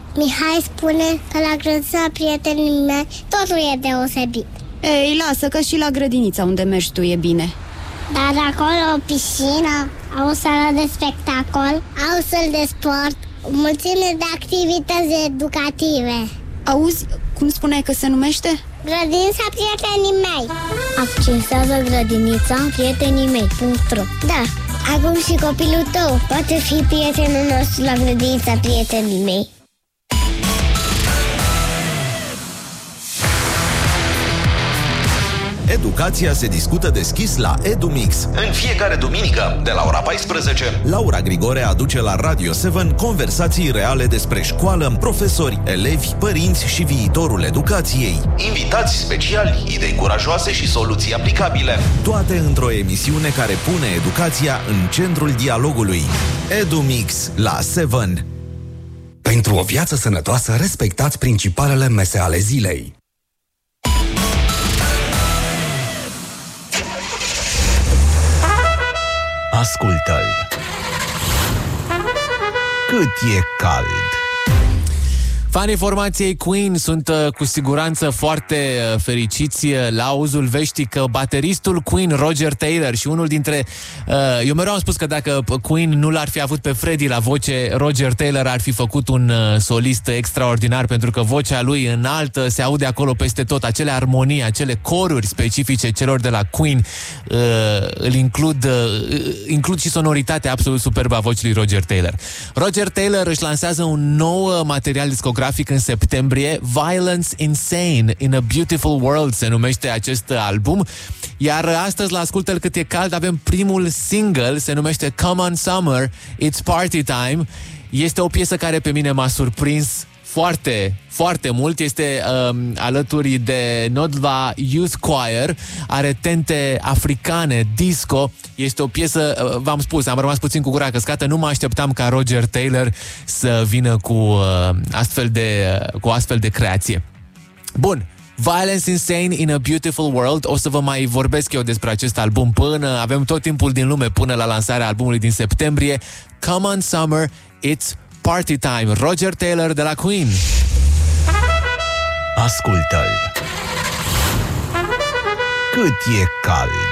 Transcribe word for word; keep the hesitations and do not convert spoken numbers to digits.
Mihai spune că la grădinița prietenii mei totul e deosebit. Ei, lasă că și la grădinița unde mergi tu e bine. Dar acolo o piscină, au o sală de spectacol, au săli de sport, o mulțime de activități educative. Auzi, cum spuneai că se numește? Grădinița prietenii mei. Accesează grădinița prietenii mei punct ro. Da, acum și copilul tău poate fi prietenul nostru la grădinița prietenii mei. Educația se discută deschis la EduMix. În fiecare duminică, de la ora paisprezece, Laura Grigore aduce la Radio șapte conversații reale despre școală, profesori, elevi, părinți și viitorul educației. Invitați speciali, idei curajoase și soluții aplicabile. Toate într-o emisiune care pune educația în centrul dialogului. EduMix la șapte. Pentru o viață sănătoasă, respectați principalele mese ale zilei. Ascultă-l. Cât e cald. Fanii formației Queen sunt uh, cu siguranță foarte uh, fericiți uh, la auzul veștii că bateristul Queen, Roger Taylor, și unul dintre... Uh, eu mereu am spus că dacă Queen nu l-ar fi avut pe Freddie la voce, Roger Taylor ar fi făcut un uh, solist extraordinar, pentru că vocea lui înaltă se aude acolo peste tot, acele armonii, acele coruri specifice celor de la Queen uh, îl includ, uh, includ și sonoritatea absolut superbă a vocii lui Roger Taylor. Roger Taylor își lansează un nou material discografic în septembrie. Violence Insane in a Beautiful World se numește acest album. Iar astăzi, la Ascultă-l cât e cald, avem primul single, se numește Come on Summer, It's Party Time. Este o piesă care pe mine m-a surprins foarte, foarte mult. Este um, alături de Nodva Youth Choir, are tente africane, disco. Este o piesă, uh, v-am spus, am rămas puțin cu gura căscată, nu mă așteptam ca Roger Taylor să vină cu, uh, astfel de, uh, cu astfel de creație. Bun. Violence Insane in a Beautiful World. O să vă mai vorbesc eu despre acest album până, avem tot timpul din lume până la lansarea albumului din septembrie. Come on Summer, It's Party Time. Roger Taylor de la Queen. Ascultă-l. Cât e cald.